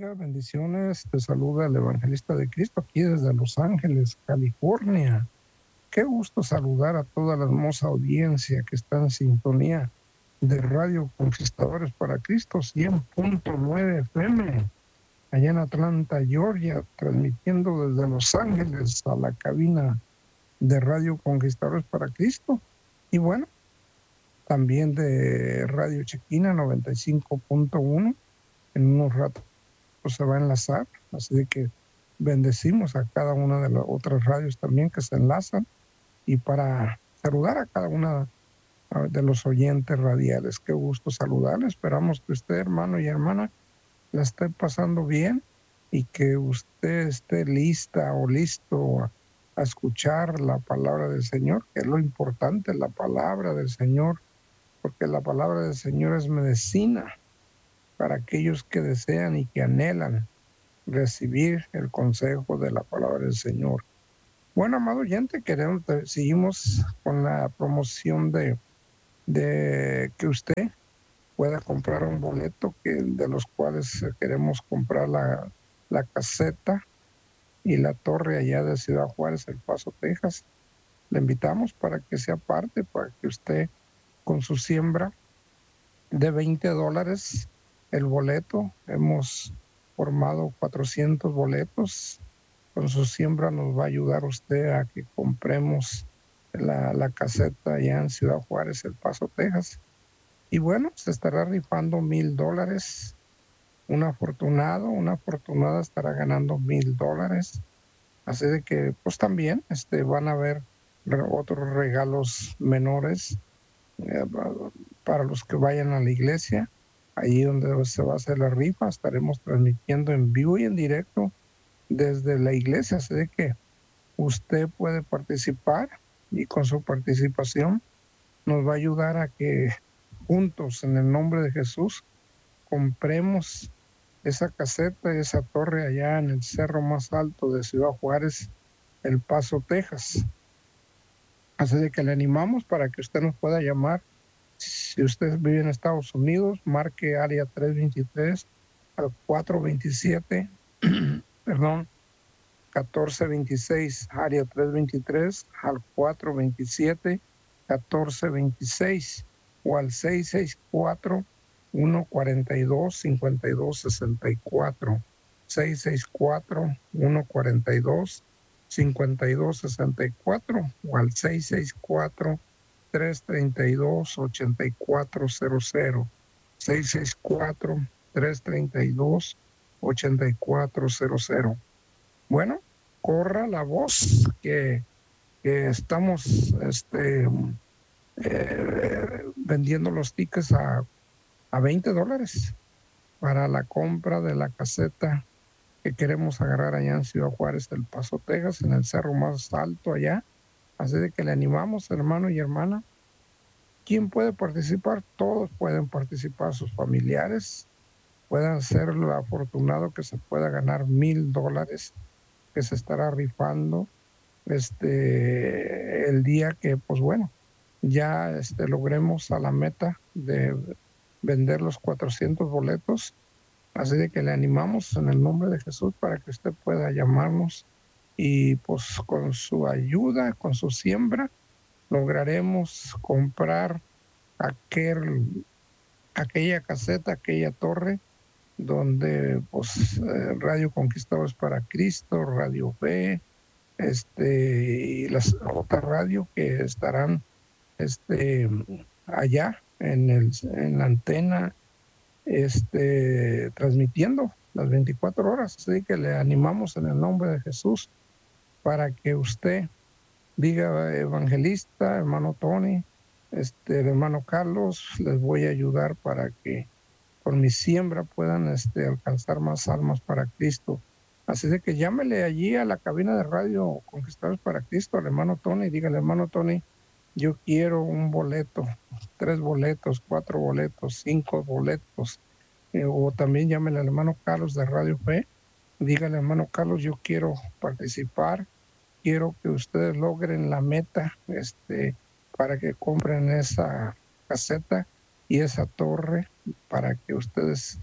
bendiga, bendiciones. Te saluda el evangelista de Cristo aquí desde Los Ángeles, California. Qué gusto saludar a toda la hermosa audiencia que está en sintonía de Radio Conquistadores para Cristo 100.9 FM, allá en Atlanta, Georgia, transmitiendo desde Los Ángeles a la cabina de Radio Conquistadores para Cristo. Y bueno, también de Radio Chequina 95.1. En unos ratos se va a enlazar, así de que bendecimos a cada una de las otras radios también que se enlazan, y para saludar a cada una de los oyentes radiales. Qué gusto saludarle. Esperamos que usted, hermano y hermana, la esté pasando bien y que usted esté lista o listo a escuchar la palabra del Señor, que es lo importante, la palabra del Señor, porque la palabra del Señor es medicina para aquellos que desean y que anhelan recibir el consejo de la palabra del Señor. Bueno, amado oyente, seguimos con la promoción de que usted pueda comprar un boleto de los cuales queremos comprar la caseta y la torre allá de Ciudad Juárez, El Paso, Texas. Le invitamos para que sea parte, para que usted con su siembra de $20 el boleto. Hemos formado 400 boletos. Con su siembra nos va a ayudar usted a que compremos la caseta allá en Ciudad Juárez, El Paso, Texas. Y bueno, se estará rifando $1,000. Una afortunada estará ganando $1,000. Así de que pues también van a haber otros regalos menores para los que vayan a la iglesia. Allí donde se va a hacer la rifa, estaremos transmitiendo en vivo y en directo desde la iglesia, así de que usted puede participar, y con su participación nos va a ayudar a que juntos, en el nombre de Jesús, compremos esa caseta y esa torre allá en el cerro más alto de Ciudad Juárez, El Paso, Texas. Así de que le animamos para que usted nos pueda llamar. Si usted vive en Estados Unidos, marque área 323 al 427, perdón, 1426, área 323 al 427, 1426, o al 664 142 5264, 664 142 5264, o al 664 332 8400, 664 332 8400. Bueno, corra la voz que estamos vendiendo los tickets a $20 para la compra de la caseta que queremos agarrar allá en Ciudad Juárez, El Paso, Texas, en el cerro más alto allá. Así de que le animamos, hermano y hermana. ¿Quién puede participar? Todos pueden participar, sus familiares puedan ser lo afortunado que se pueda ganar $1,000, que se estará rifando el día que, pues bueno, ya logremos a la meta de vender los 400 boletos. Así de que le animamos en el nombre de Jesús para que usted pueda llamarnos, y pues con su ayuda, con su siembra, lograremos comprar aquella caseta, aquella torre donde pues Radio Conquistadores para Cristo, Radio Fe, y las otras radios que estarán allá en la antena, transmitiendo las 24 horas. Así que le animamos en el nombre de Jesús para que usted diga: evangelista, hermano Tony, hermano Carlos, les voy a ayudar para que con mi siembra puedan alcanzar más almas para Cristo. Así de que llámele allí a la cabina de Radio Conquistadores para Cristo al hermano Tony, y dígale: hermano Tony, yo quiero un boleto, 3 boletos, 4 boletos, 5 boletos. O también llámele al hermano Carlos de Radio Fe, dígale: hermano Carlos, yo quiero participar, quiero que ustedes logren la meta para que compren esa caseta y esa torre, para que ustedes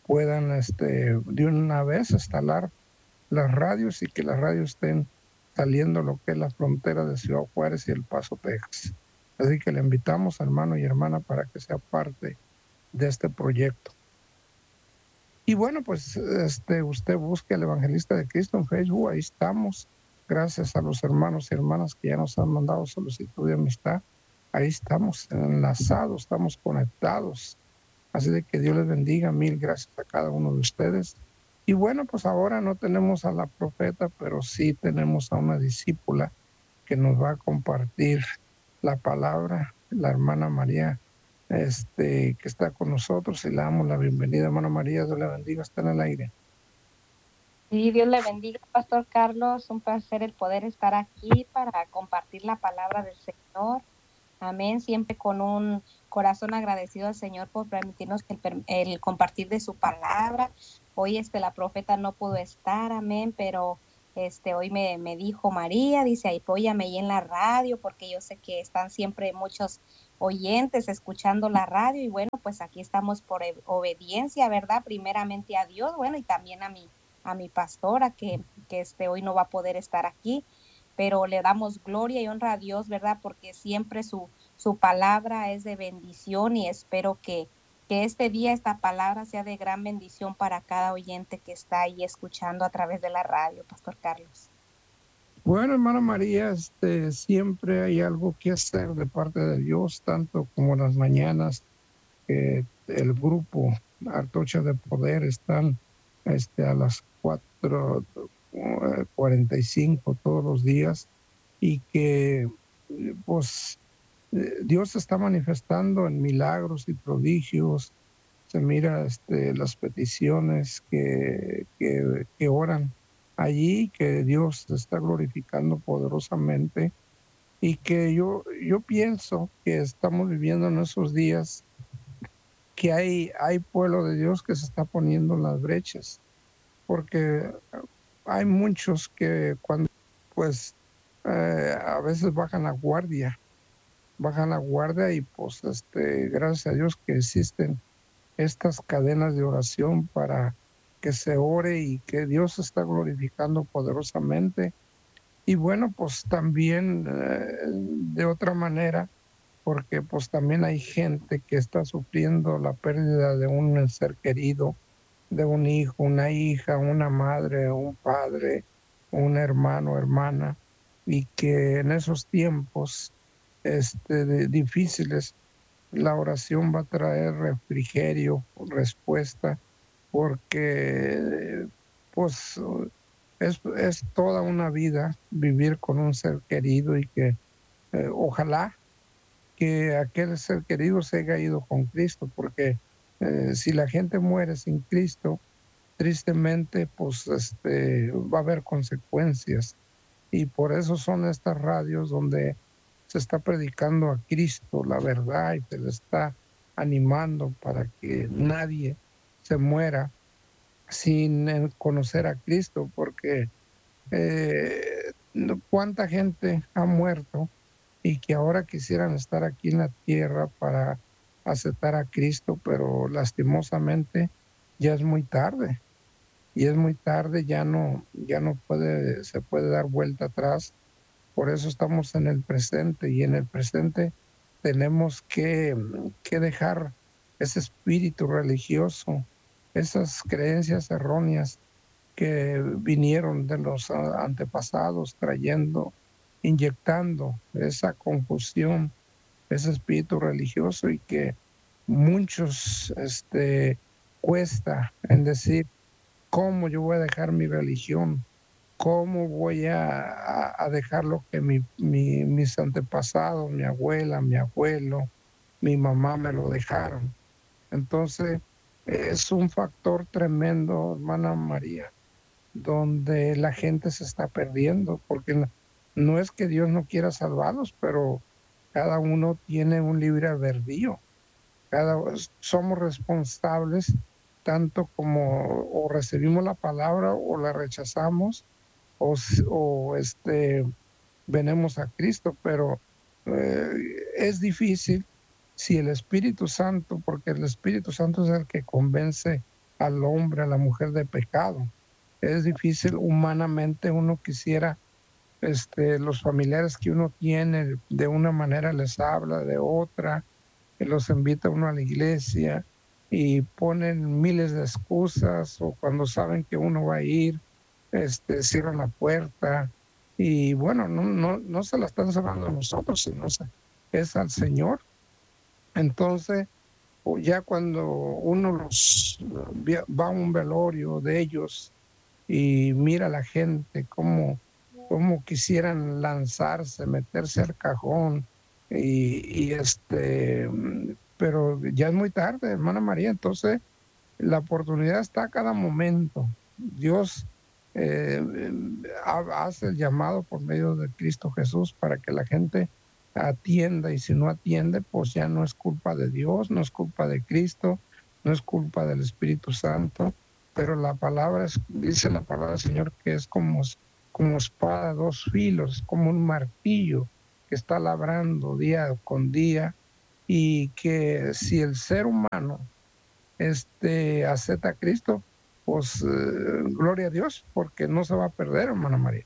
puedan de una vez instalar las radios y que las radios estén saliendo lo que es la frontera de Ciudad Juárez y El Paso, Texas. Así que le invitamos, hermano y hermana, para que sea parte de este proyecto. Y bueno, pues usted busque al Evangelista de Cristo en Facebook, ahí estamos. Gracias a los hermanos y hermanas que ya nos han mandado solicitud de amistad. Ahí estamos enlazados, estamos conectados. Así de que Dios les bendiga, mil gracias a cada uno de ustedes. Y bueno, pues ahora no tenemos a la profeta, pero sí tenemos a una discípula que nos va a compartir la palabra, la hermana María, que está con nosotros, y le damos la bienvenida. Hermana María, Dios la bendiga, está en el aire. Sí, Dios le bendiga, Pastor Carlos. Un placer el poder estar aquí para compartir la palabra del Señor. Amén. Siempre con un corazón agradecido al Señor por permitirnos el compartir de su palabra. Hoy la profeta no pudo estar, amén, pero hoy me dijo María, dice, apóyame ahí en la radio, porque yo sé que están siempre muchos oyentes escuchando la radio, y bueno, pues aquí estamos por obediencia, ¿verdad? Primeramente a Dios, bueno, y también a mi pastora que hoy no va a poder estar aquí, pero le damos gloria y honra a Dios, ¿verdad? Porque siempre su palabra es de bendición, y espero que este día esta palabra sea de gran bendición para cada oyente que está ahí escuchando a través de la radio, Pastor Carlos. Bueno, hermana María, siempre hay algo que hacer de parte de Dios, tanto como en las mañanas que el grupo Antorcha de Poder están a las 4:45 todos los días, y que pues Dios se está manifestando en milagros y prodigios. Se mira las peticiones que oran allí, que Dios se está glorificando poderosamente, y que yo pienso que estamos viviendo en esos días que hay pueblo de Dios que se está poniendo en las brechas, porque hay muchos que cuando pues a veces bajan la guardia, y pues gracias a Dios que existen estas cadenas de oración para que se ore y que Dios se está glorificando poderosamente. Y bueno, pues también de otra manera, porque pues también hay gente que está sufriendo la pérdida de un ser querido, de un hijo, una hija, una madre, un padre, un hermano, hermana, y que en esos tiempos difíciles la oración va a traer refrigerio, respuesta, porque pues es toda una vida vivir con un ser querido, y que ojalá que aquel ser querido se haya ido con Cristo, porque si la gente muere sin Cristo, tristemente pues va a haber consecuencias, y por eso son estas radios donde se está predicando a Cristo, la verdad, y se le está animando para que nadie se muera sin conocer a Cristo, porque cuánta gente ha muerto y que ahora quisieran estar aquí en la tierra para aceptar a Cristo, pero lastimosamente ya es muy tarde, ya no se puede dar vuelta atrás. Por eso estamos en el presente, y en el presente tenemos que dejar ese espíritu religioso, esas creencias erróneas que vinieron de los antepasados, inyectando esa confusión, ese espíritu religioso, y que muchos cuesta en decir, ¿cómo yo voy a dejar mi religión? ¿Cómo voy a dejar lo que mis antepasados, mi abuela, mi abuelo, mi mamá me lo dejaron? Entonces, es un factor tremendo, hermana María, donde la gente se está perdiendo, porque no es que Dios no quiera salvarlos, pero cada uno tiene un libre albedrío. Somos responsables, tanto como o recibimos la palabra o la rechazamos, o venemos a Cristo, pero eh, es difícil si el Espíritu Santo, porque el Espíritu Santo es el que convence al hombre, a la mujer de pecado. Es difícil humanamente, uno quisiera, los familiares que uno tiene, de una manera les habla, de otra, que los invita uno a la iglesia y ponen miles de excusas, o cuando saben que uno va a ir, cierran la puerta y bueno, no se la están cerrando a nosotros, sino es al Señor. Entonces, o ya cuando uno va a un velorio de ellos y mira a la gente cómo quisieran lanzarse, meterse al cajón pero ya es muy tarde, hermana María. Entonces la oportunidad está a cada momento. Dios eh, hace el llamado por medio de Cristo Jesús para que la gente atienda, y si no atiende, pues ya no es culpa de Dios, no es culpa de Cristo, no es culpa del Espíritu Santo, pero la palabra dice la palabra del Señor que es como espada de dos filos, como un martillo que está labrando día con día, y que si el ser humano acepta a Cristo, pues gloria a Dios, porque no se va a perder, hermana María.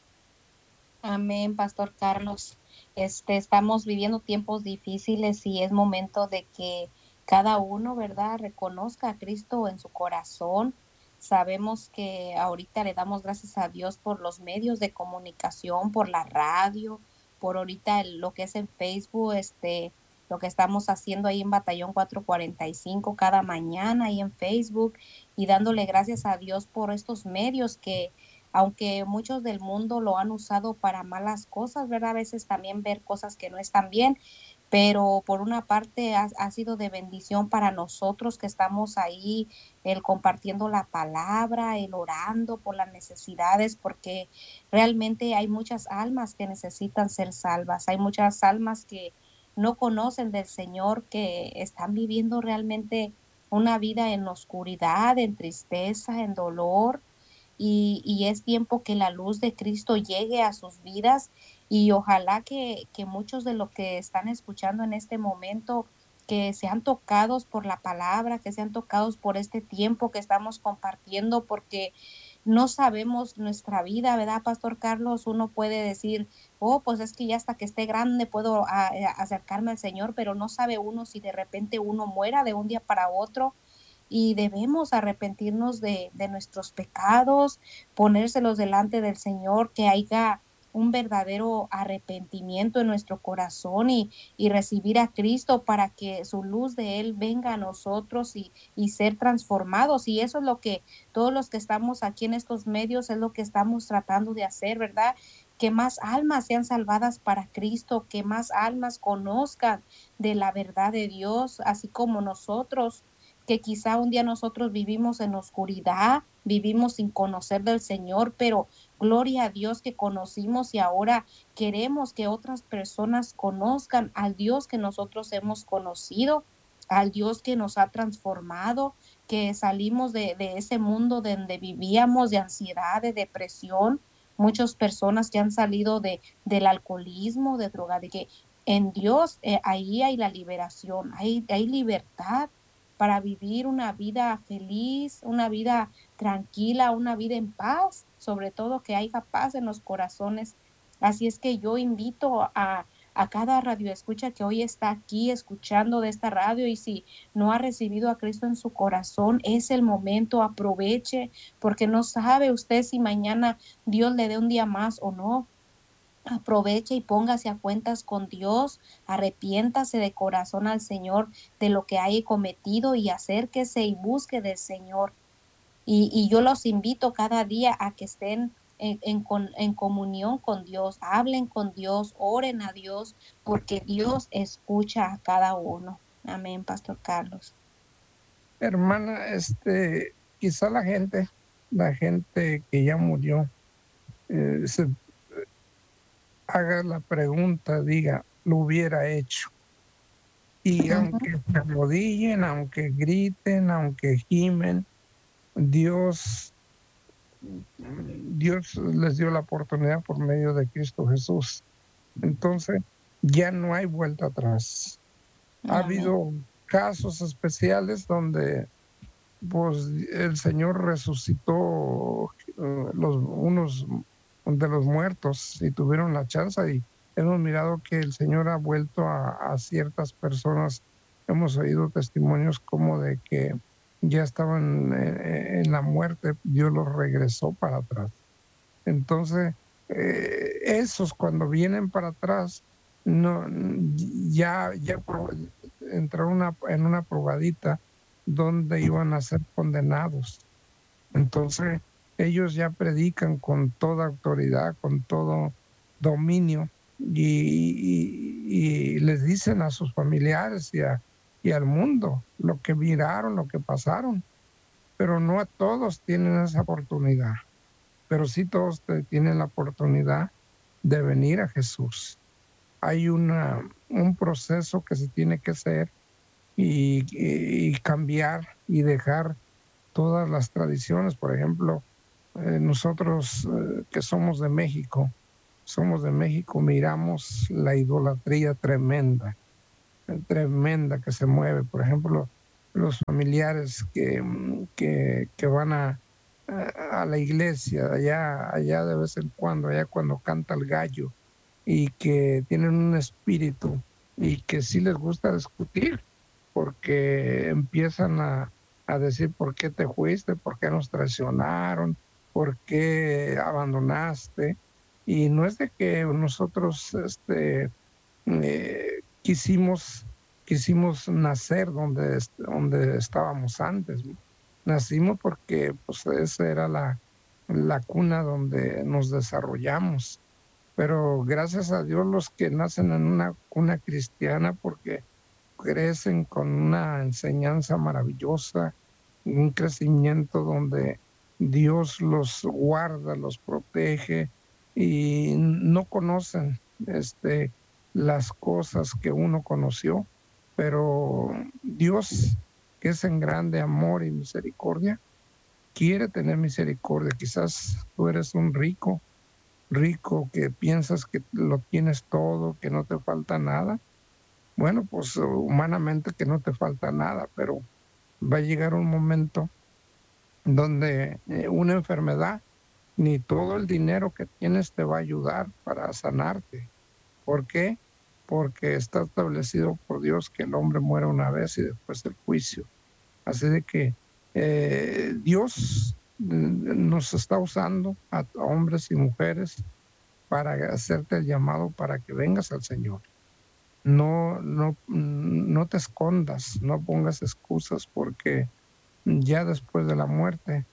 Amén, Pastor Carlos. Estamos viviendo tiempos difíciles y es momento de que cada uno, ¿verdad?, reconozca a Cristo en su corazón. Sabemos que ahorita le damos gracias a Dios por los medios de comunicación, por la radio, por ahorita lo que es en Facebook, lo que estamos haciendo ahí en Batallón 445 cada mañana ahí en Facebook, y dándole gracias a Dios por estos medios que, aunque muchos del mundo lo han usado para malas cosas, ¿verdad? A veces también ver cosas que no están bien, pero por una parte ha sido de bendición para nosotros que estamos ahí, el compartiendo la palabra, el orando por las necesidades, porque realmente hay muchas almas que necesitan ser salvas, hay muchas almas que no conocen del Señor, que están viviendo realmente una vida en oscuridad, en tristeza, en dolor, y es tiempo que la luz de Cristo llegue a sus vidas, y ojalá que muchos de los que están escuchando en este momento, que sean tocados por la palabra, que sean tocados por este tiempo que estamos compartiendo, porque no sabemos nuestra vida, ¿verdad, Pastor Carlos? Uno puede decir, oh, pues es que ya hasta que esté grande puedo acercarme al Señor, pero no sabe uno si de repente uno muera de un día para otro, y debemos arrepentirnos de nuestros pecados, ponérselos delante del Señor, que haya un verdadero arrepentimiento en nuestro corazón, y recibir a Cristo para que su luz de Él venga a nosotros, y ser transformados. Y eso es lo que todos los que estamos aquí en estos medios es lo que estamos tratando de hacer, ¿verdad? Que más almas sean salvadas para Cristo, que más almas conozcan de la verdad de Dios, así como nosotros, que quizá un día nosotros vivimos en oscuridad, vivimos sin conocer del Señor, pero gloria a Dios que conocimos, y ahora queremos que otras personas conozcan al Dios que nosotros hemos conocido, al Dios que nos ha transformado, que salimos de ese mundo donde vivíamos de ansiedad, de depresión, muchas personas que han salido del alcoholismo, de droga, de que en Dios ahí hay la liberación, hay libertad para vivir una vida feliz, una vida tranquila, una vida en paz, sobre todo que haya paz en los corazones. Así es que yo invito a cada radioescucha que hoy está aquí escuchando de esta radio, y si no ha recibido a Cristo en su corazón, es el momento, aproveche, porque no sabe usted si mañana Dios le dé un día más o no. Aproveche y póngase a cuentas con Dios, arrepiéntase de corazón al Señor de lo que haya cometido, y acérquese y busque del Señor. Y yo los invito cada día a que estén en comunión con Dios, hablen con Dios, oren a Dios, porque Dios escucha a cada uno. Amén, Pastor Carlos. Hermana, quizá la gente que ya murió, se haga la pregunta, diga, lo hubiera hecho. Y Ujú. aunque se arrodillen, aunque griten, aunque gimen, Dios, Dios les dio la oportunidad por medio de Cristo Jesús. Entonces, ya no hay vuelta atrás. Ha Amén. habido casos especiales donde pues el Señor resucitó unos de los muertos y tuvieron la chance, y hemos mirado que el Señor ha vuelto a ciertas personas. Hemos oído testimonios como de que ya estaban en la muerte, Dios los regresó para atrás. Entonces, esos cuando vienen para atrás, no, ya entraron en una probadita donde iban a ser condenados. Entonces, ellos ya predican con toda autoridad, con todo dominio, y les dicen a sus familiares y al mundo lo que miraron, lo que pasaron, pero no a todos tienen esa oportunidad, pero sí todos tienen la oportunidad de venir a Jesús. Hay un proceso que se tiene que hacer y cambiar y dejar todas las tradiciones. Por ejemplo, nosotros que somos de México, miramos la idolatría tremenda que se mueve. Por ejemplo, los familiares que van a la iglesia, allá de vez en cuando, allá cuando canta el gallo, y que tienen un espíritu y que sí les gusta discutir, porque empiezan a decir por qué te fuiste, por qué nos traicionaron, por qué abandonaste. Y no es de que nosotros quisimos nacer donde estábamos antes, ¿no? Nacimos porque pues esa era la cuna donde nos desarrollamos. Pero gracias a Dios los que nacen en una cuna cristiana, porque crecen con una enseñanza maravillosa, un crecimiento donde Dios los guarda, los protege, y no conocen las cosas que uno conoció, pero Dios, que es en grande amor y misericordia, quiere tener misericordia. Quizás tú eres un rico que piensas que lo tienes todo, que no te falta nada. Bueno, pues humanamente que no te falta nada, pero va a llegar un momento donde una enfermedad, ni todo el dinero que tienes te va a ayudar para sanarte. ¿Por qué? Porque está establecido por Dios que el hombre muere una vez y después el juicio. Así de que Dios nos está usando a hombres y mujeres para hacerte el llamado para que vengas al Señor. No te escondas, no pongas excusas, porque ya después de la muerte,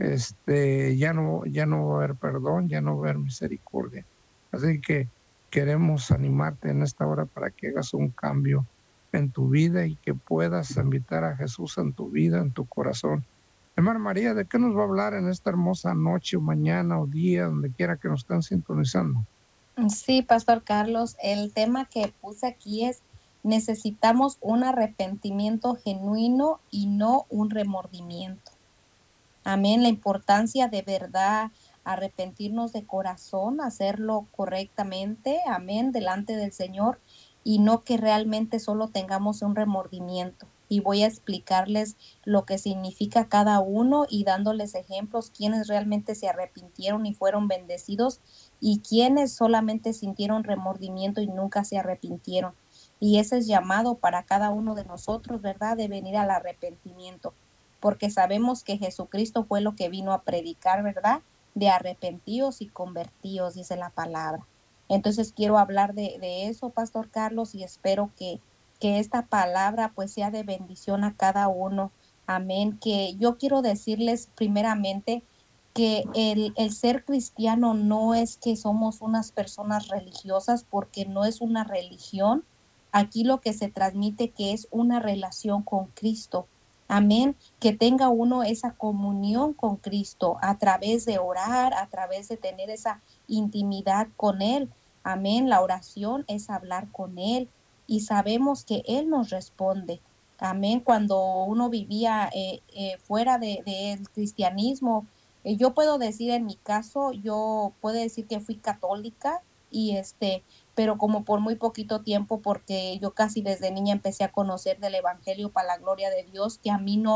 ya no va a haber perdón, ya no va a haber misericordia. Así que queremos animarte en esta hora para que hagas un cambio en tu vida y que puedas invitar a Jesús en tu vida, en tu corazón. Hermana María, ¿de qué nos va a hablar en esta hermosa noche o mañana o día, donde quiera que nos estén sintonizando? Sí, Pastor Carlos, el tema que puse aquí es: necesitamos un arrepentimiento genuino y no un remordimiento. Amén. La importancia de verdad arrepentirnos de corazón, hacerlo correctamente, amén, delante del Señor, y no que realmente solo tengamos un remordimiento. Y voy a explicarles lo que significa cada uno y dándoles ejemplos, quienes realmente se arrepintieron y fueron bendecidos, y quienes solamente sintieron remordimiento y nunca se arrepintieron. Y ese es llamado para cada uno de nosotros, ¿verdad? De venir al arrepentimiento, porque sabemos que Jesucristo fue lo que vino a predicar, ¿verdad? De arrepentíos y convertíos, dice la palabra. Entonces quiero hablar de eso, Pastor Carlos, y espero que esta palabra pues sea de bendición a cada uno. Amén. Que yo quiero decirles primeramente que el ser cristiano no es que somos unas personas religiosas, porque no es una religión. Aquí lo que se transmite que es una relación con Cristo. Amén, que tenga uno esa comunión con Cristo a través de orar, a través de tener esa intimidad con Él. Amén, la oración es hablar con Él y sabemos que Él nos responde. Amén, cuando uno vivía fuera del cristianismo, yo puedo decir en mi caso, yo puedo decir que fui católica y pero como por muy poquito tiempo, porque yo casi desde niña empecé a conocer del evangelio para la gloria de Dios, que a mí no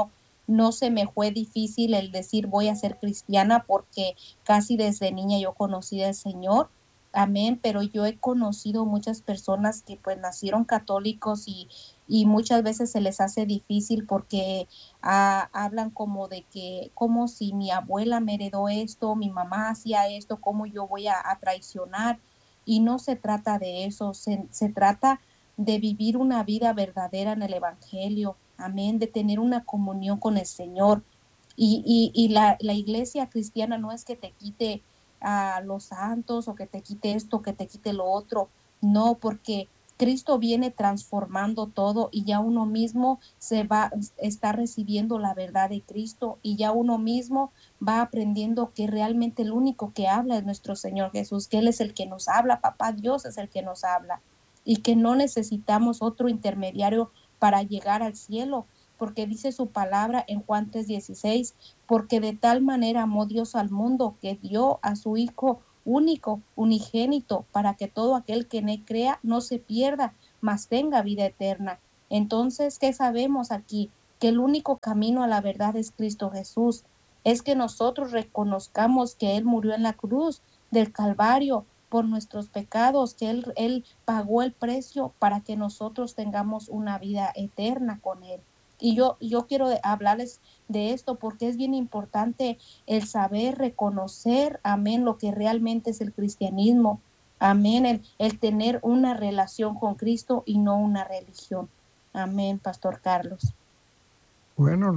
no se me fue difícil el decir voy a ser cristiana porque casi desde niña yo conocí al Señor. Amén, pero yo he conocido muchas personas que pues nacieron católicos y muchas veces se les hace difícil porque hablan como de que, como si mi abuela me heredó esto, mi mamá hacía esto, ¿cómo yo voy a traicionar? Y no se trata de eso, se trata de vivir una vida verdadera en el Evangelio, amén, de tener una comunión con el Señor. Y la iglesia cristiana no es que te quite a los santos o que te quite esto, que te quite lo otro, no, porque Cristo viene transformando todo y ya uno mismo está recibiendo la verdad de Cristo y ya uno mismo va aprendiendo que realmente el único que habla es nuestro Señor Jesús, que Él es el que nos habla, papá Dios es el que nos habla y que no necesitamos otro intermediario para llegar al cielo, porque dice su palabra en Juan 3:16, porque de tal manera amó Dios al mundo que dio a su Hijo único, unigénito, para que todo aquel que en él crea no se pierda, mas tenga vida eterna. Entonces, ¿qué sabemos aquí? Que el único camino a la verdad es Cristo Jesús. Es que nosotros reconozcamos que Él murió en la cruz del Calvario por nuestros pecados, que Él pagó el precio para que nosotros tengamos una vida eterna con Él. Y yo quiero hablarles de esto porque es bien importante el saber reconocer, amén, lo que realmente es el cristianismo, amén, el tener una relación con Cristo y no una religión. Amén, Pastor Carlos. Bueno,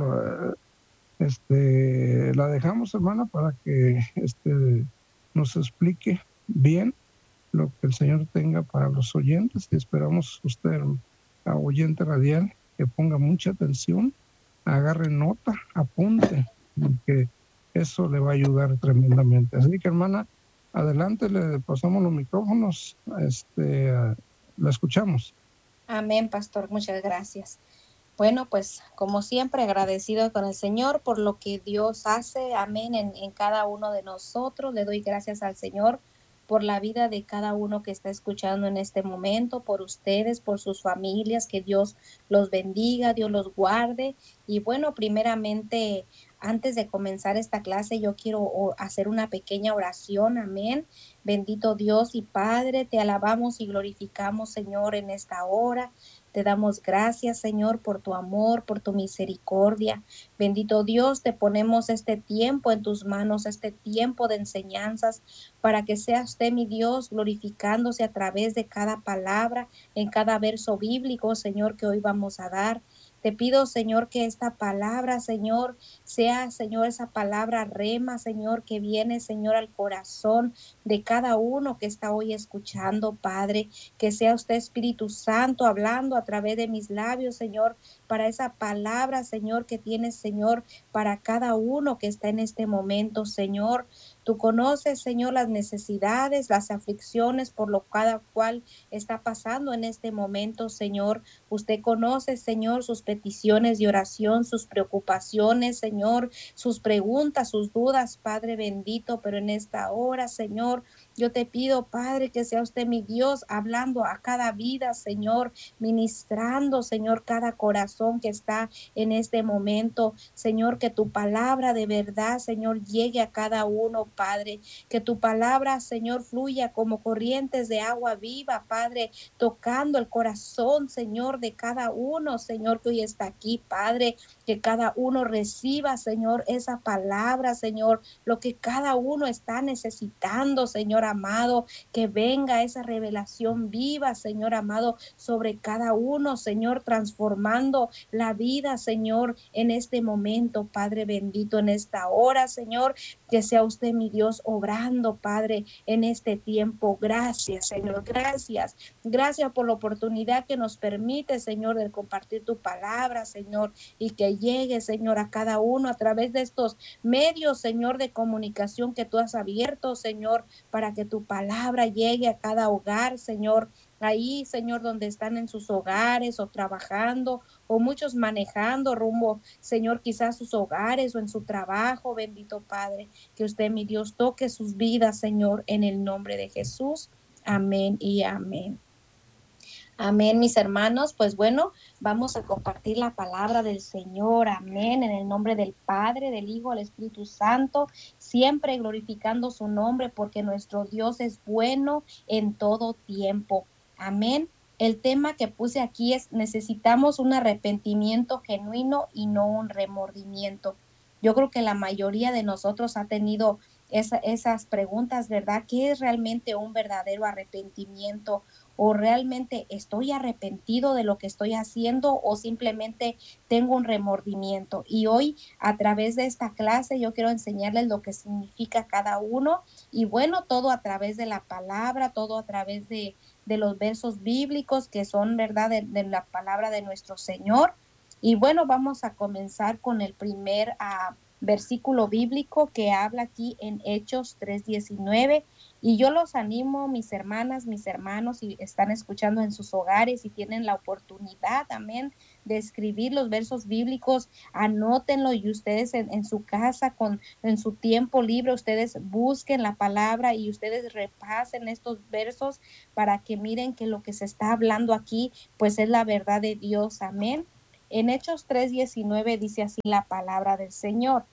la dejamos, hermana, para que nos explique bien lo que el Señor tenga para los oyentes, y esperamos usted, a oyente radial, que ponga mucha atención, agarre nota, apunte, que eso le va a ayudar tremendamente. Así que, hermana, adelante, le pasamos los micrófonos, la escuchamos. Amén, Pastor, muchas gracias. Bueno, pues como siempre, agradecido con el Señor por lo que Dios hace, amén, en cada uno de nosotros. Le doy gracias al Señor por la vida de cada uno que está escuchando en este momento, por ustedes, por sus familias, que Dios los bendiga, Dios los guarde. Y bueno, primeramente, antes de comenzar esta clase, yo quiero hacer una pequeña oración, amén. Bendito Dios y Padre, te alabamos y glorificamos, Señor, en esta hora. Te damos gracias, Señor, por tu amor, por tu misericordia. Bendito Dios, te ponemos este tiempo en tus manos, este tiempo de enseñanzas, para que sea usted, mi Dios, glorificándose a través de cada palabra, en cada verso bíblico, Señor, que hoy vamos a dar. Te pido, Señor, que esta palabra, Señor, sea, Señor, esa palabra rema, Señor, que viene, Señor, al corazón de cada uno que está hoy escuchando, Padre. Que sea usted, Espíritu Santo, hablando a través de mis labios, Señor, para esa palabra, Señor, que tienes, Señor, para cada uno que está en este momento, Señor. Tú conoces, Señor, las necesidades, las aflicciones por lo cada cual está pasando en este momento, Señor. Usted conoce, Señor, sus peticiones de oración, sus preocupaciones, Señor, sus preguntas, sus dudas, Padre bendito, pero en esta hora, Señor, yo te pido, Padre, que sea usted, mi Dios, hablando a cada vida, Señor, ministrando, Señor, cada corazón que está en este momento. Señor, que tu palabra de verdad, Señor, llegue a cada uno, Padre. Que tu palabra, Señor, fluya como corrientes de agua viva, Padre, tocando el corazón, Señor, de cada uno, Señor, que hoy está aquí, Padre. Que cada uno reciba, Señor, esa palabra, Señor, lo que cada uno está necesitando, Señor amado, que venga esa revelación viva, Señor amado, sobre cada uno, Señor, transformando la vida, Señor, en este momento, Padre bendito, en esta hora, Señor, que sea usted, mi Dios, obrando, Padre, en este tiempo. Gracias, Señor, gracias. Gracias por la oportunidad que nos permite, Señor, de compartir tu palabra, Señor, y que llegue, Señor, a cada uno a través de estos medios, Señor, de comunicación que tú has abierto, Señor, para que tu palabra llegue a cada hogar, Señor. Ahí, Señor, donde están en sus hogares o trabajando o muchos manejando rumbo, Señor, quizás sus hogares o en su trabajo, bendito Padre, que usted, mi Dios, toque sus vidas, Señor, en el nombre de Jesús. Amén y amén. Amén, mis hermanos. Pues bueno, vamos a compartir la palabra del Señor. Amén. En el nombre del Padre, del Hijo, del Espíritu Santo, siempre glorificando su nombre, porque nuestro Dios es bueno en todo tiempo. Amén. El tema que puse aquí es: necesitamos un arrepentimiento genuino y no un remordimiento. Yo creo que la mayoría de nosotros ha tenido esas preguntas, ¿verdad? ¿Qué es realmente un verdadero arrepentimiento? ¿O realmente estoy arrepentido de lo que estoy haciendo o simplemente tengo un remordimiento? Y hoy, a través de esta clase, yo quiero enseñarles lo que significa cada uno, y bueno, todo a través de la palabra, todo a través de los versos bíblicos que son, ¿verdad?, de la palabra de nuestro Señor. Y bueno, vamos a comenzar con el primer versículo bíblico que habla aquí en Hechos 3:19. Y yo los animo, mis hermanas, mis hermanos, si están escuchando en sus hogares y tienen la oportunidad, amén, de escribir los versos bíblicos, anótenlo, y ustedes en su casa, en su tiempo libre, ustedes busquen la palabra y ustedes repasen estos versos para que miren que lo que se está hablando aquí, pues es la verdad de Dios, amén. En Hechos 3:19 dice así la palabra del Señor: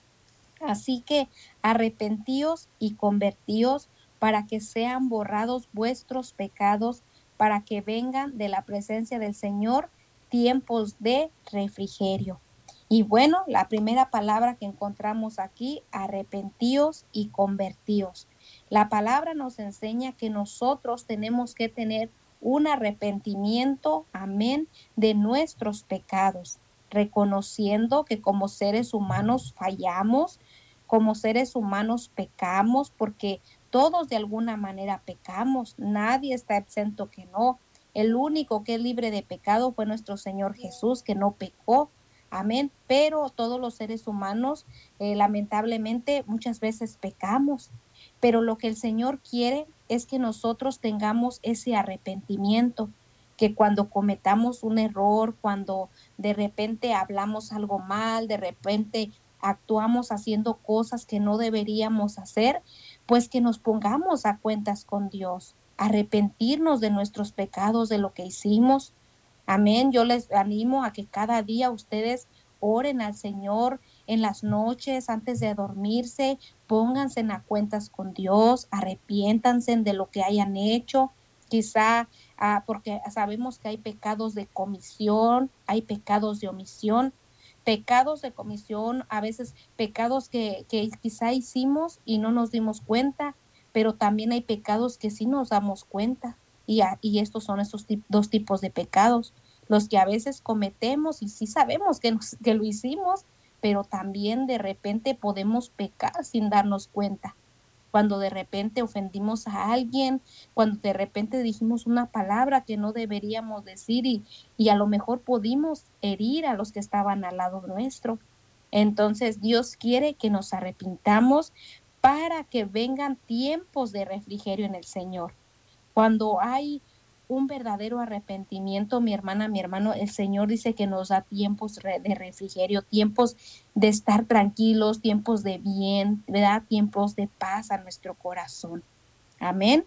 así que arrepentíos y convertíos para que sean borrados vuestros pecados, para que vengan de la presencia del Señor tiempos de refrigerio. Y bueno, la primera palabra que encontramos aquí: arrepentíos y convertíos. La palabra nos enseña que nosotros tenemos que tener un arrepentimiento, amén, de nuestros pecados, reconociendo que como seres humanos fallamos, como seres humanos pecamos, porque todos de alguna manera pecamos, nadie está exento que no. El único que es libre de pecado fue nuestro Señor Jesús, que no pecó. Amén. Pero todos los seres humanos, lamentablemente, muchas veces pecamos. Pero lo que el Señor quiere es que nosotros tengamos ese arrepentimiento, que cuando cometamos un error, cuando de repente hablamos algo mal, de repente actuamos haciendo cosas que no deberíamos hacer, pues que nos pongamos a cuentas con Dios, arrepentirnos de nuestros pecados, de lo que hicimos. Amén. Yo les animo a que cada día ustedes oren al Señor en las noches antes de dormirse, pónganse a cuentas con Dios, arrepiéntanse de lo que hayan hecho. Quizá porque sabemos que hay pecados de comisión, hay pecados de omisión. Pecados de comisión, a veces pecados que quizá hicimos y no nos dimos cuenta, pero también hay pecados que sí nos damos cuenta. Y estos son esos dos tipos de pecados: los que a veces cometemos y sí sabemos que lo hicimos, pero también de repente podemos pecar sin darnos cuenta. Cuando de repente ofendimos a alguien, cuando de repente dijimos una palabra que no deberíamos decir, y a lo mejor pudimos herir a los que estaban al lado nuestro. Entonces Dios quiere que nos arrepintamos para que vengan tiempos de refrigerio en el Señor. Cuando hay un verdadero arrepentimiento, mi hermana, mi hermano, el Señor dice que nos da tiempos de refrigerio, tiempos de estar tranquilos, tiempos de bien, ¿verdad? Tiempos de paz a nuestro corazón. Amén.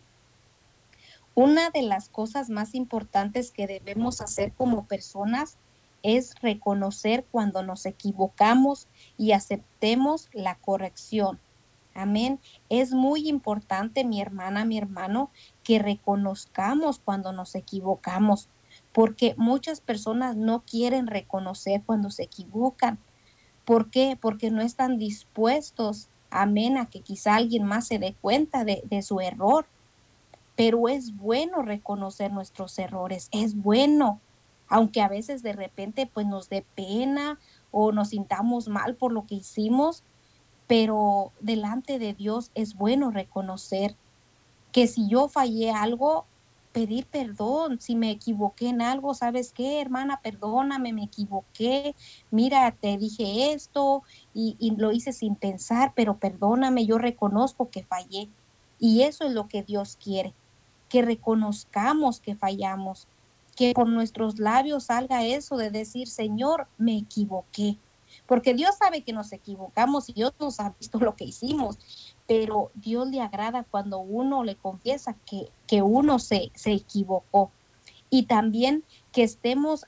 Una de las cosas más importantes que debemos hacer como personas es reconocer cuando nos equivocamos y aceptemos la corrección. Amén. Es muy importante, mi hermana, mi hermano, que reconozcamos cuando nos equivocamos, porque muchas personas no quieren reconocer cuando se equivocan. ¿Por qué? Porque no están dispuestos, amén, a que quizá alguien más se dé cuenta de su error. Pero es bueno reconocer nuestros errores, es bueno, aunque a veces de repente pues nos dé pena o nos sintamos mal por lo que hicimos, pero delante de Dios es bueno reconocer que si yo fallé algo, pedir perdón. Si me equivoqué en algo, ¿sabes qué, hermana? Perdóname, me equivoqué. Mira, te dije esto y lo hice sin pensar, pero perdóname, yo reconozco que fallé. Y eso es lo que Dios quiere, que reconozcamos que fallamos, que por nuestros labios salga eso de decir: Señor, me equivoqué. Porque Dios sabe que nos equivocamos y Dios nos ha visto lo que hicimos, pero Dios le agrada cuando uno le confiesa que uno se equivocó. Y también que estemos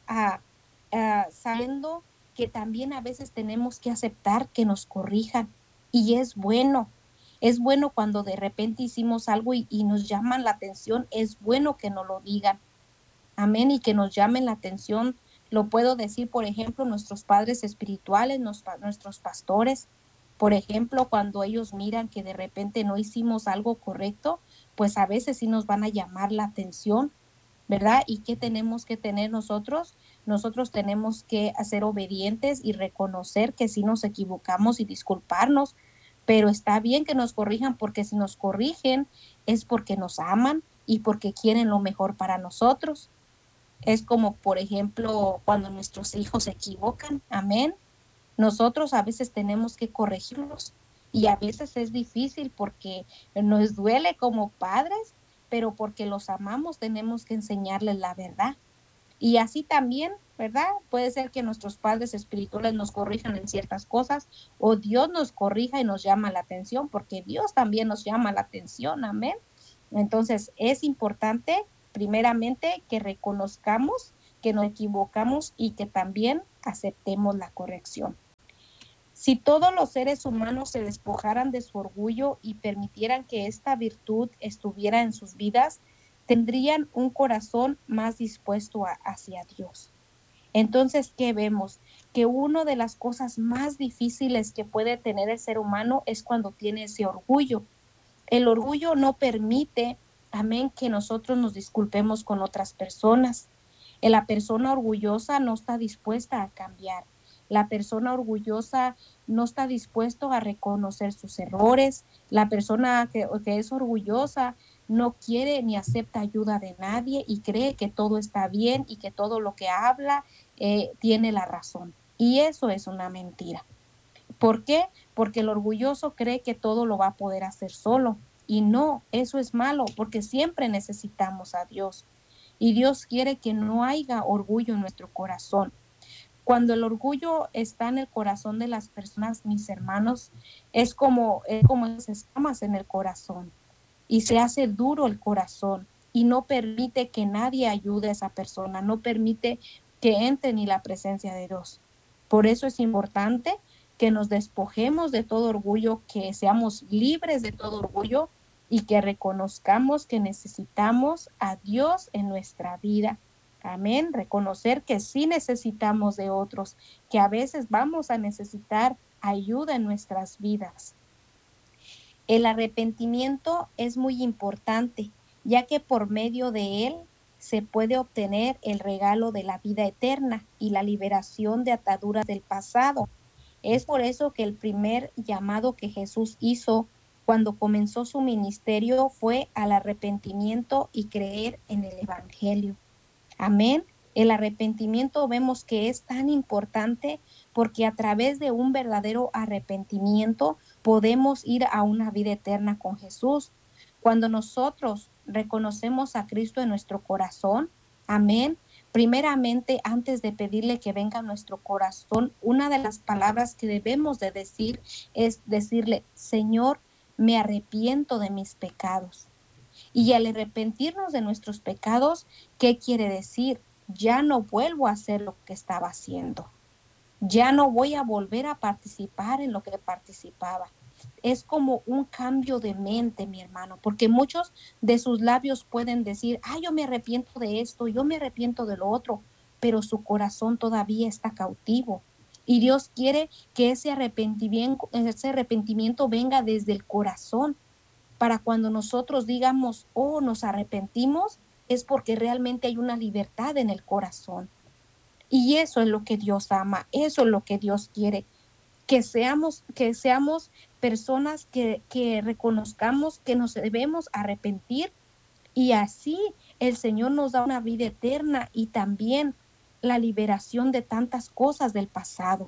sabiendo que también a veces tenemos que aceptar que nos corrijan. Y es bueno cuando de repente hicimos algo y nos llaman la atención, es bueno que nos lo digan. Amén, y que nos llamen la atención. Lo puedo decir, por ejemplo, nuestros padres espirituales, nuestros pastores. Por ejemplo, cuando ellos miran que de repente no hicimos algo correcto, pues a veces sí nos van a llamar la atención, ¿verdad? ¿Y qué tenemos que tener nosotros? Nosotros tenemos que ser obedientes y reconocer que sí nos equivocamos y disculparnos, pero está bien que nos corrijan, porque si nos corrigen es porque nos aman y porque quieren lo mejor para nosotros. Es como, por ejemplo, cuando nuestros hijos se equivocan, amén. Nosotros a veces tenemos que corregirlos y a veces es difícil porque nos duele como padres, pero porque los amamos tenemos que enseñarles la verdad. Y así también, ¿verdad? Puede ser que nuestros padres espirituales nos corrijan en ciertas cosas o Dios nos corrija y nos llama la atención, porque Dios también nos llama la atención, amén. Entonces es importante, primeramente, que reconozcamos que nos equivocamos y que también aceptemos la corrección. Si todos los seres humanos se despojaran de su orgullo y permitieran que esta virtud estuviera en sus vidas, tendrían un corazón más dispuesto hacia Dios. Entonces, ¿qué vemos? Que una de las cosas más difíciles que puede tener el ser humano es cuando tiene ese orgullo. El orgullo no permite, amén, que nosotros nos disculpemos con otras personas. La persona orgullosa no está dispuesta a cambiar. La persona orgullosa no está dispuesto a reconocer sus errores. La persona que es orgullosa no quiere ni acepta ayuda de nadie y cree que todo está bien y que todo lo que habla tiene la razón. Y eso es una mentira. ¿Por qué? Porque el orgulloso cree que todo lo va a poder hacer solo. Y no, eso es malo, porque siempre necesitamos a Dios. Y Dios quiere que no haya orgullo en nuestro corazón. Cuando el orgullo está en el corazón de las personas, mis hermanos, es como esas escamas en el corazón. Y se hace duro el corazón y no permite que nadie ayude a esa persona, no permite que entre ni la presencia de Dios. Por eso es importante que nos despojemos de todo orgullo, que seamos libres de todo orgullo y que reconozcamos que necesitamos a Dios en nuestra vida. Amén. Reconocer que sí necesitamos de otros, que a veces vamos a necesitar ayuda en nuestras vidas. El arrepentimiento es muy importante, ya que por medio de él se puede obtener el regalo de la vida eterna y la liberación de ataduras del pasado. Es por eso que el primer llamado que Jesús hizo cuando comenzó su ministerio fue al arrepentimiento y creer en el Evangelio. Amén. El arrepentimiento vemos que es tan importante porque a través de un verdadero arrepentimiento podemos ir a una vida eterna con Jesús. Cuando nosotros reconocemos a Cristo en nuestro corazón, amén. Primeramente, antes de pedirle que venga a nuestro corazón, una de las palabras que debemos de decir es decirle: Señor, me arrepiento de mis pecados. Y al arrepentirnos de nuestros pecados, ¿qué quiere decir? Ya no vuelvo a hacer lo que estaba haciendo. Ya no voy a volver a participar en lo que participaba. Es como un cambio de mente, mi hermano, porque muchos de sus labios pueden decir: yo me arrepiento de esto, yo me arrepiento de lo otro, pero su corazón todavía está cautivo. Y Dios quiere que ese arrepentimiento venga desde el corazón, para cuando nosotros digamos, nos arrepentimos, es porque realmente hay una libertad en el corazón. Y eso es lo que Dios ama, eso es lo que Dios quiere, que seamos personas que reconozcamos que nos debemos arrepentir, y así el Señor nos da una vida eterna y también la liberación de tantas cosas del pasado.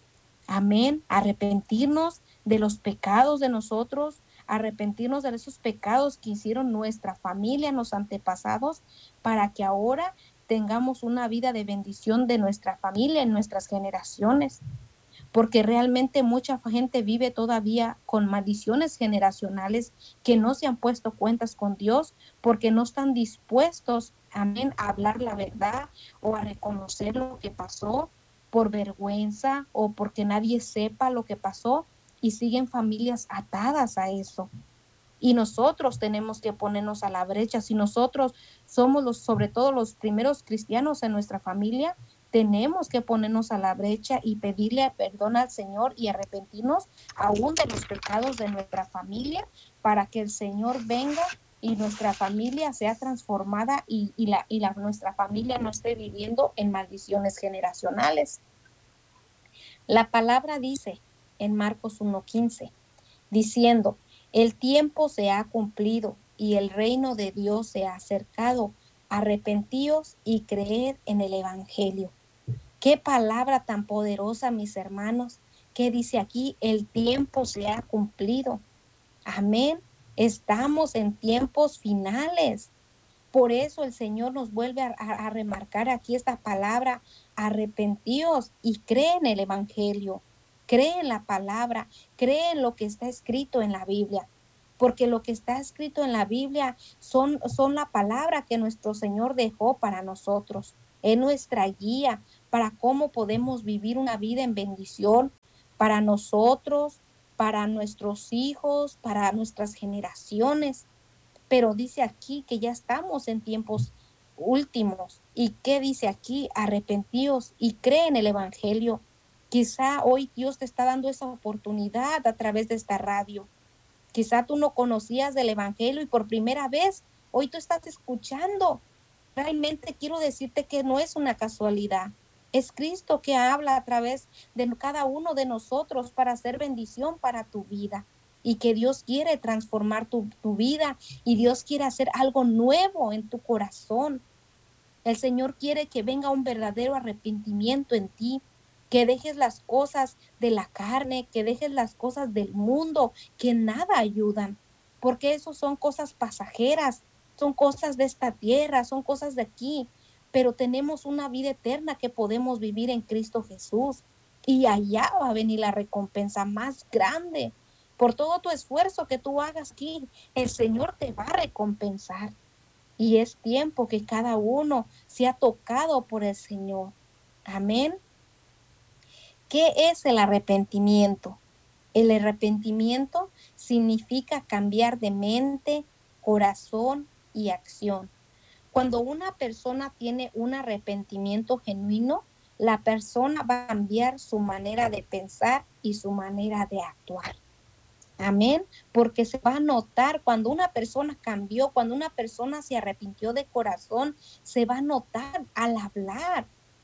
Amén. Arrepentirnos de los pecados de nosotros, arrepentirnos de esos pecados que hicieron nuestra familia, los antepasados, para que ahora tengamos una vida de bendición de nuestra familia en nuestras generaciones. Porque realmente mucha gente vive todavía con maldiciones generacionales, que no se han puesto cuentas con Dios porque no están dispuestos amén, a hablar la verdad o a reconocer lo que pasó por vergüenza o porque nadie sepa lo que pasó, y siguen familias atadas a eso. Y nosotros tenemos que ponernos a la brecha. Si nosotros somos sobre todo los primeros cristianos en nuestra familia, tenemos que ponernos a la brecha y pedirle perdón al Señor y arrepentirnos aún de los pecados de nuestra familia, para que el Señor venga y nuestra familia sea transformada y nuestra familia no esté viviendo en maldiciones generacionales. La palabra dice en Marcos 1:15, diciendo: el tiempo se ha cumplido y el reino de Dios se ha acercado. Arrepentíos y creed en el Evangelio. Qué palabra tan poderosa, mis hermanos, que dice aquí: el tiempo se ha cumplido. Amén. Estamos en tiempos finales. Por eso el Señor nos vuelve a remarcar aquí esta palabra: arrepentíos y cree en el Evangelio, cree en la palabra, cree en lo que está escrito en la Biblia, porque lo que está escrito en la Biblia son la palabra que nuestro Señor dejó para nosotros, es nuestra guía para cómo podemos vivir una vida en bendición para nosotros, para nuestros hijos, para nuestras generaciones. Pero dice aquí que ya estamos en tiempos últimos. ¿Y qué dice aquí? Arrepentíos y cree en el Evangelio. Quizá hoy Dios te está dando esa oportunidad a través de esta radio. Quizá tú no conocías del Evangelio y por primera vez hoy tú estás escuchando. Realmente quiero decirte que no es una casualidad. Es Cristo que habla a través de cada uno de nosotros para hacer bendición para tu vida. Y que Dios quiere transformar tu vida, y Dios quiere hacer algo nuevo en tu corazón. El Señor quiere que venga un verdadero arrepentimiento en ti, que dejes las cosas de la carne, que dejes las cosas del mundo, que nada ayudan, porque eso son cosas pasajeras, son cosas de esta tierra, son cosas de aquí, pero tenemos una vida eterna que podemos vivir en Cristo Jesús, y allá va a venir la recompensa más grande. Por todo tu esfuerzo que tú hagas aquí, el Señor te va a recompensar. Y es tiempo que cada uno sea tocado por el Señor. Amén. ¿Qué es el arrepentimiento? El arrepentimiento significa cambiar de mente, corazón y acción. Cuando una persona tiene un arrepentimiento genuino, la persona va a cambiar su manera de pensar y su manera de actuar. Amén, porque se va a notar cuando una persona cambió, cuando una persona se arrepintió de corazón, se va a notar al hablar,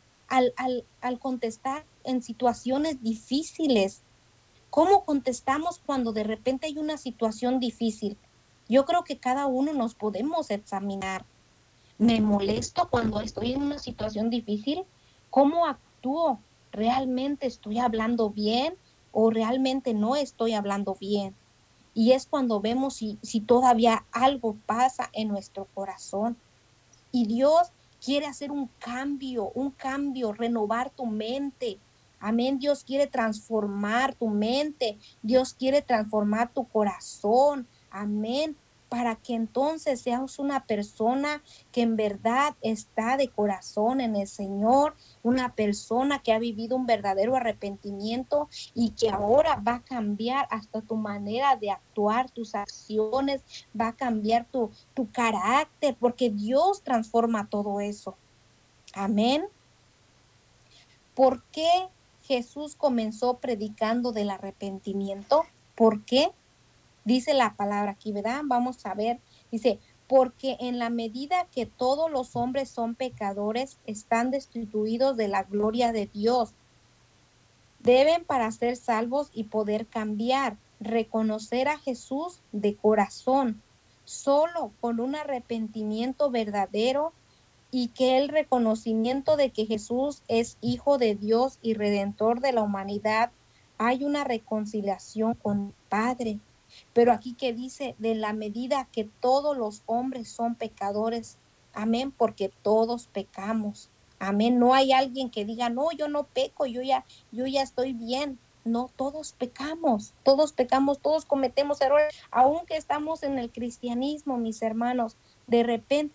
al contestar en situaciones difíciles. ¿Cómo contestamos cuando de repente hay una situación difícil? Yo creo que cada uno nos podemos examinar. ¿Me molesto cuando estoy en una situación difícil? ¿Cómo actúo? ¿Realmente estoy hablando bien o realmente no estoy hablando bien? Y es cuando vemos si todavía algo pasa en nuestro corazón. Y Dios quiere hacer un cambio, renovar tu mente. Amén. Dios quiere transformar tu mente. Dios quiere transformar tu corazón. Amén. Para que entonces seas una persona que en verdad está de corazón en el Señor, una persona que ha vivido un verdadero arrepentimiento y que ahora va a cambiar hasta tu manera de actuar, tus acciones, va a cambiar tu carácter, porque Dios transforma todo eso. Amén. ¿Por qué Jesús comenzó predicando del arrepentimiento? ¿Por qué? Dice la palabra aquí, ¿verdad? Vamos a ver. Dice: porque en la medida que todos los hombres son pecadores, están destituidos de la gloria de Dios. Deben, para ser salvos y poder cambiar, reconocer a Jesús de corazón. Solo con un arrepentimiento verdadero y que el reconocimiento de que Jesús es Hijo de Dios y Redentor de la humanidad, hay una reconciliación con el Padre. Pero aquí que dice: de la medida que todos los hombres son pecadores. Amén, porque todos pecamos. Amén, no hay alguien que diga: no, yo no peco, yo ya estoy bien. No, todos pecamos, todos cometemos errores, aunque estamos en el cristianismo, mis hermanos. De repente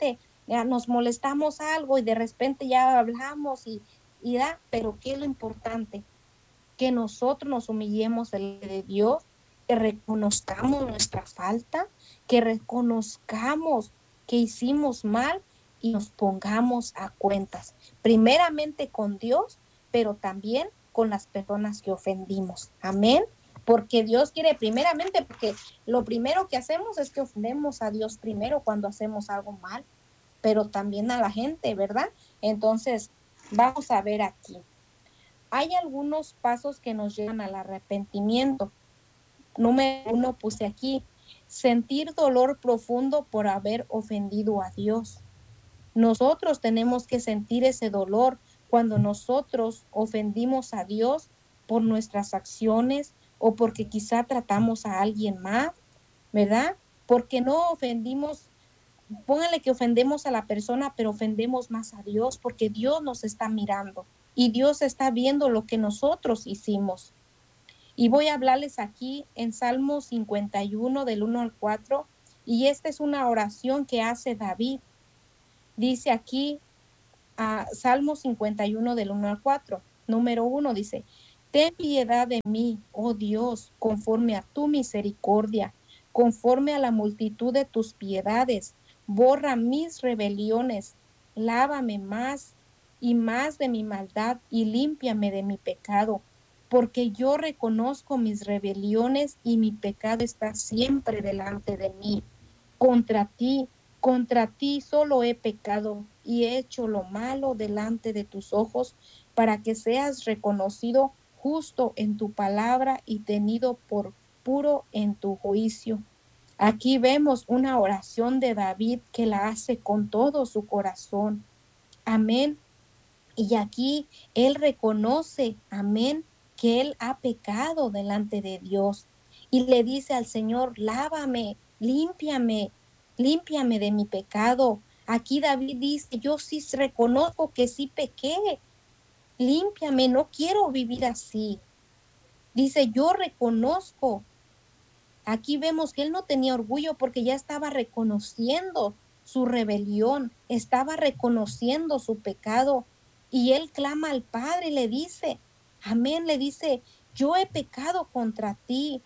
Ya nos molestamos algo y de repente ya hablamos pero ¿qué es lo importante? Que nosotros nos humillemos delante de Dios, que reconozcamos nuestra falta, que reconozcamos que hicimos mal y nos pongamos a cuentas, primeramente con Dios, pero también con las personas que ofendimos. Amén. Porque Dios quiere primeramente, porque lo primero que hacemos es que ofendemos a Dios primero cuando hacemos algo mal, pero también a la gente, ¿verdad? Entonces, vamos a ver aquí. Hay algunos pasos que nos llevan al arrepentimiento. Número 1 puse aquí, sentir dolor profundo por haber ofendido a Dios. Nosotros tenemos que sentir ese dolor cuando nosotros ofendimos a Dios por nuestras acciones o porque quizá tratamos a alguien más, ¿verdad? Porque no ofendimos, póngale que ofendemos a la persona, pero ofendemos más a Dios porque Dios nos está mirando y Dios está viendo lo que nosotros hicimos. Y voy a hablarles aquí en Salmo 51 del 1 al 4, y esta es una oración que hace David. Dice aquí, Salmo 51 del 1 al 4, número 1 dice, ten piedad de mí, oh Dios, conforme a tu misericordia, conforme a la multitud de tus piedades, borra mis rebeliones, lávame más y más de mi maldad y límpiame de mi pecado, porque yo reconozco mis rebeliones y mi pecado está siempre delante de mí. Contra ti solo he pecado y he hecho lo malo delante de tus ojos, para que seas reconocido justo en tu palabra y tenido por puro en tu juicio. Aquí vemos una oración de David que la hace con todo su corazón. Amén. Y aquí él reconoce, amén, que él ha pecado delante de Dios y le dice al Señor, lávame, límpiame de mi pecado. Aquí David dice, yo sí reconozco que sí pequé, límpiame, no quiero vivir así. Dice, yo reconozco. Aquí vemos que él no tenía orgullo porque ya estaba reconociendo su rebelión, estaba reconociendo su pecado y él clama al Padre y le dice, amén, le dice, yo he pecado contra ti,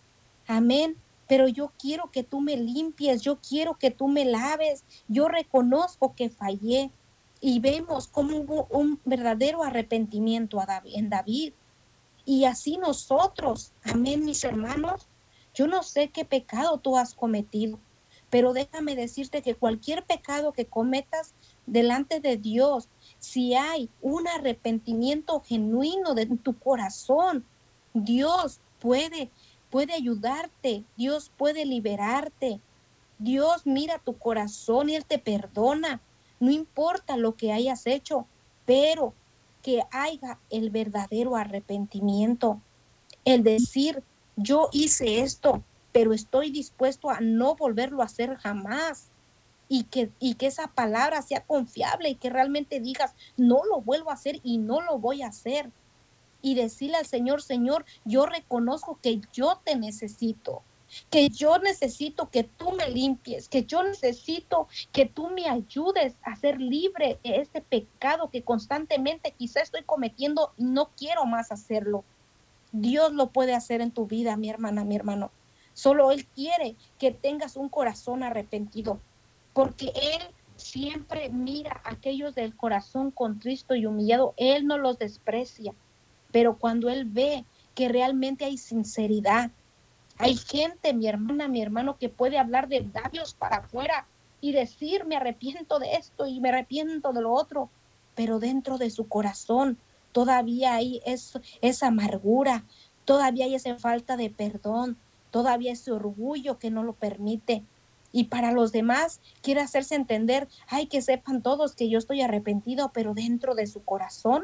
amén, pero yo quiero que tú me limpies, yo quiero que tú me laves, yo reconozco que fallé. Y vemos cómo hubo un verdadero arrepentimiento en David. Y así nosotros, amén, mis hermanos, yo no sé qué pecado tú has cometido, pero déjame decirte que cualquier pecado que cometas delante de Dios, si hay un arrepentimiento genuino de tu corazón, Dios puede ayudarte, Dios puede liberarte. Dios mira tu corazón y Él te perdona. No importa lo que hayas hecho, pero que haya el verdadero arrepentimiento. El decir, yo hice esto, pero estoy dispuesto a no volverlo a hacer jamás. Y que esa palabra sea confiable y que realmente digas, no lo vuelvo a hacer y no lo voy a hacer. Y decirle al Señor, Señor, yo reconozco que yo te necesito, que yo necesito que tú me limpies, que yo necesito que tú me ayudes a ser libre de este pecado que constantemente quizá estoy cometiendo y no quiero más hacerlo. Dios lo puede hacer en tu vida, mi hermana, mi hermano. Solo Él quiere que tengas un corazón arrepentido, porque Él siempre mira a aquellos del corazón contristo y humillado. Él no los desprecia, pero cuando Él ve que realmente hay sinceridad, hay gente, mi hermana, mi hermano, que puede hablar de labios para afuera y decir, me arrepiento de esto y me arrepiento de lo otro, pero dentro de su corazón todavía hay esa amargura, todavía hay esa falta de perdón, todavía ese orgullo que no lo permite. Y para los demás quiere hacerse entender, ay, que sepan todos que yo estoy arrepentido, pero dentro de su corazón,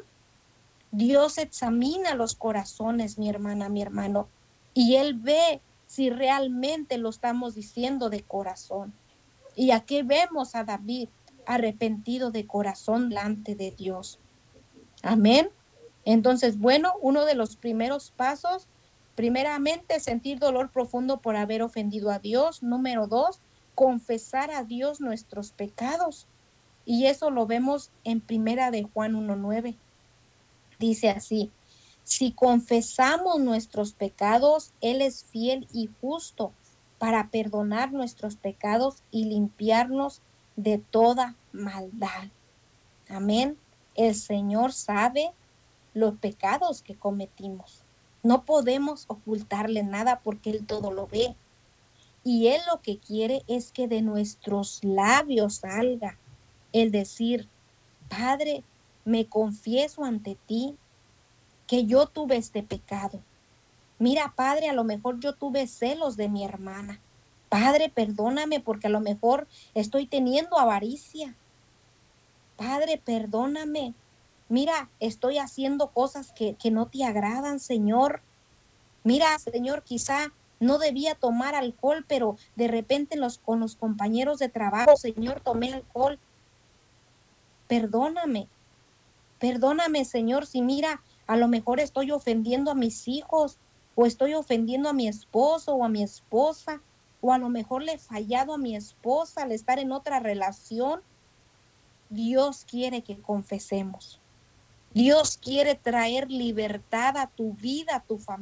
Dios examina los corazones, mi hermana, mi hermano, y Él ve si realmente lo estamos diciendo de corazón. Y aquí vemos a David arrepentido de corazón delante de Dios. Amén. Entonces, bueno, uno de los primeros pasos, primeramente, sentir dolor profundo por haber ofendido a Dios. Número 2, confesar a Dios nuestros pecados. Y eso lo vemos en Primera de Juan 1:9. Dice así: si confesamos nuestros pecados, Él es fiel y justo para perdonar nuestros pecados y limpiarnos de toda maldad. Amén. El Señor sabe los pecados que cometimos. No podemos ocultarle nada porque Él todo lo ve. Y Él lo que quiere es que de nuestros labios salga el decir: Padre, me confieso ante ti que yo tuve este pecado. Mira, Padre, a lo mejor yo tuve celos de mi hermana. Padre, perdóname porque a lo mejor estoy teniendo avaricia. Padre, perdóname. Mira, estoy haciendo cosas que no te agradan, Señor. Mira, Señor, quizá no debía tomar alcohol, pero de repente con los compañeros de trabajo, Señor, tomé alcohol. Perdóname. Perdóname, Señor, si mira, a lo mejor estoy ofendiendo a mis hijos, o estoy ofendiendo a mi esposo o a mi esposa, o a lo mejor le he fallado a mi esposa al estar en otra relación. Dios quiere que confesemos. Dios quiere traer libertad a tu vida, a tu familia.